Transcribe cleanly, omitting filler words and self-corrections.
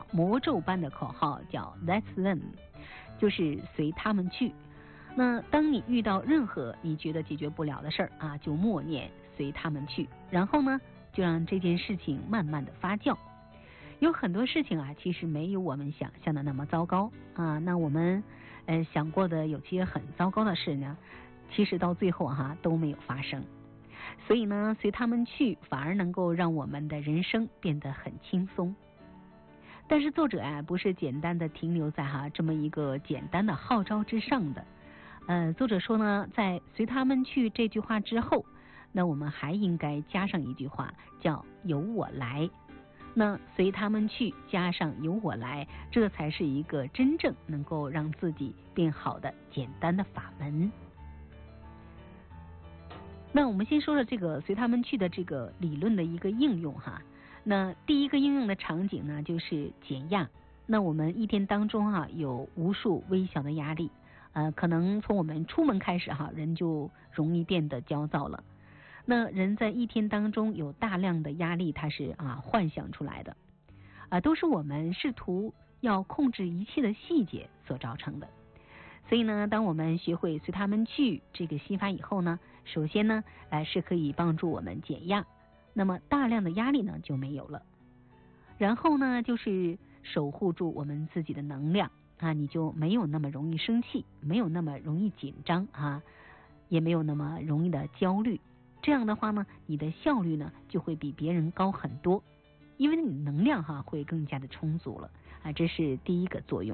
魔咒般的口号，叫 Let them， 就是随他们去。那当你遇到任何你觉得解决不了的事儿啊，就默念随他们去，然后呢，就让这件事情慢慢的发酵。有很多事情啊，其实没有我们想象的那么糟糕啊。那我们想过的有些很糟糕的事呢，其实到最后都没有发生。所以呢，随他们去，反而能够让我们的人生变得很轻松。但是作者不是简单的停留在这么一个简单的号召之上的。作者说呢，在随他们去这句话之后，那我们还应该加上一句话，叫由我来。那随他们去加上由我来，这才是一个真正能够让自己变好的简单的法门。那我们先说说这个随他们去的这个理论的一个应用那第一个应用的场景呢，就是减压。那我们一天当中有无数微小的压力，可能从我们出门开始人就容易变得焦躁了。那人在一天当中有大量的压力，它是幻想出来的，都是我们试图要控制一切的细节所造成的。所以呢，当我们学会随他们去这个心法以后呢，首先呢，是可以帮助我们减压，那么大量的压力呢就没有了。然后呢，就是守护住我们自己的能量你就没有那么容易生气，没有那么容易紧张也没有那么容易的焦虑。这样的话呢，你的效率呢就会比别人高很多，因为你能量会更加的充足了这是第一个作用。